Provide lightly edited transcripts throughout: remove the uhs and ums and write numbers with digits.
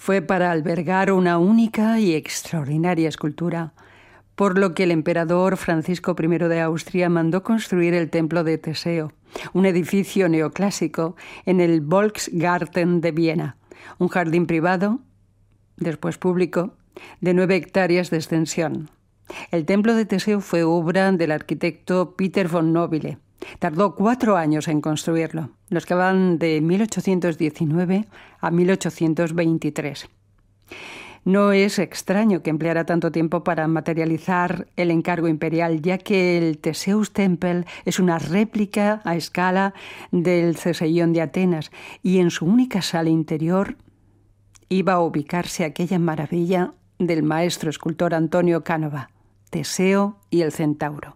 fue para albergar una única y extraordinaria escultura, por lo que el emperador Francisco I de Austria mandó construir el templo de Teseo, un edificio neoclásico en el Volksgarten de Viena, un jardín privado, después público, de 9 hectáreas de extensión. El templo de Teseo fue obra del arquitecto Peter von Nobile. Tardó 4 años en construirlo, los que van de 1819 a 1823. No es extraño que empleara tanto tiempo para materializar el encargo imperial, ya que el Theseus-Tempel es una réplica a escala del Ceseión de Atenas, y en su única sala interior iba a ubicarse aquella maravilla del maestro escultor Antonio Canova, Teseo y el Centauro.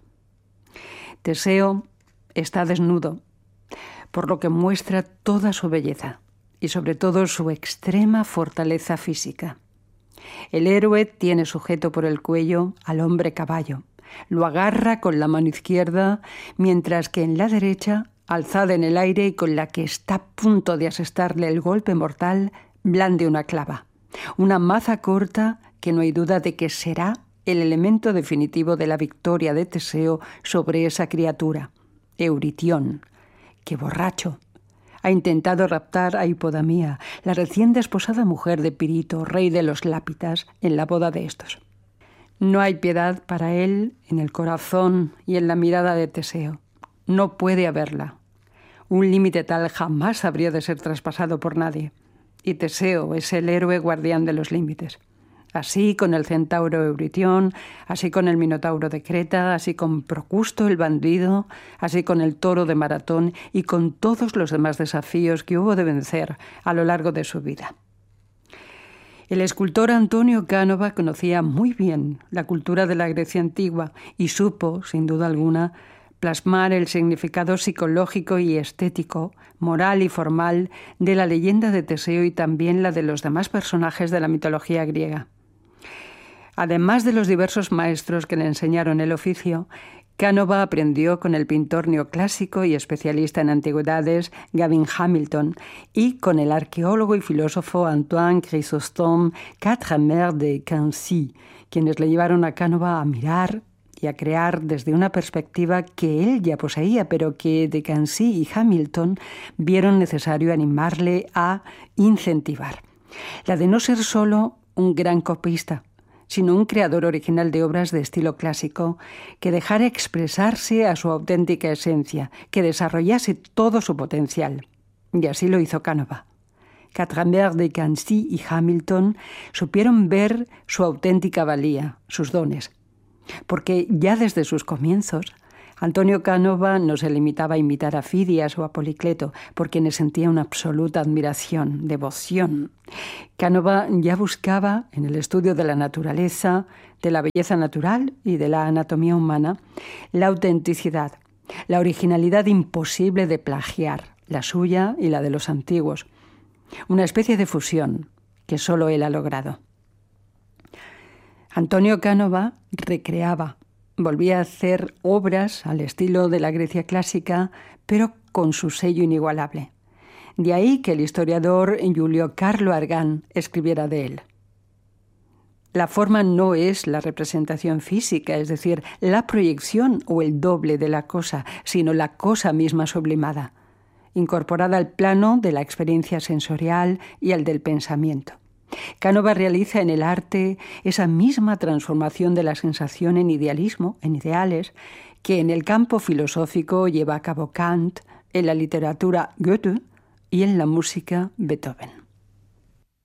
Teseo está desnudo, por lo que muestra toda su belleza y sobre todo su extrema fortaleza física. El héroe tiene sujeto por el cuello al hombre caballo, lo agarra con la mano izquierda, mientras que en la derecha, alzada en el aire y con la que está a punto de asestarle el golpe mortal, blande una clava, una maza corta que no hay duda de que será el elemento definitivo de la victoria de Teseo sobre esa criatura, Euritión, que borracho ha intentado raptar a Hipodamía, la recién desposada mujer de Pirito, rey de los Lápitas, en la boda de estos. No hay piedad para él en el corazón y en la mirada de Teseo. No puede haberla. Un límite tal jamás habría de ser traspasado por nadie. Y Teseo es el héroe guardián de los límites. Así con el centauro Euritión, así con el minotauro de Creta, así con Procusto el bandido, así con el toro de Maratón y con todos los demás desafíos que hubo de vencer a lo largo de su vida. El escultor Antonio Canova conocía muy bien la cultura de la Grecia antigua y supo, sin duda alguna, plasmar el significado psicológico y estético, moral y formal de la leyenda de Teseo y también la de los demás personajes de la mitología griega. Además de los diversos maestros que le enseñaron el oficio, Canova aprendió con el pintor neoclásico y especialista en antigüedades Gavin Hamilton y con el arqueólogo y filósofo Antoine Chrysostome Quatremer de Quincy, quienes le llevaron a Canova a mirar y a crear desde una perspectiva que él ya poseía, pero que de Quincy y Hamilton vieron necesario animarle a incentivar. La de no ser solo un gran copista, sino un creador original de obras de estilo clásico, que dejara expresarse a su auténtica esencia, que desarrollase todo su potencial. Y así lo hizo Canova. Quatremer de Quincy y Hamilton supieron ver su auténtica valía, sus dones. Porque ya desde sus comienzos, Antonio Canova no se limitaba a imitar a Fidias o a Policleto, por quienes sentía una absoluta admiración, devoción. Canova ya buscaba, en el estudio de la naturaleza, de la belleza natural y de la anatomía humana, la autenticidad, la originalidad imposible de plagiar, la suya y la de los antiguos. Una especie de fusión que solo él ha logrado. Antonio Canova recreaba, volvía a hacer obras al estilo de la Grecia clásica, pero con su sello inigualable. De ahí que el historiador Giulio Carlo Argan escribiera de él. La forma no es la representación física, es decir, la proyección o el doble de la cosa, sino la cosa misma sublimada, incorporada al plano de la experiencia sensorial y al del pensamiento. Canova realiza en el arte esa misma transformación de la sensación en idealismo, en ideales, que en el campo filosófico lleva a cabo Kant, en la literatura Goethe y en la música Beethoven.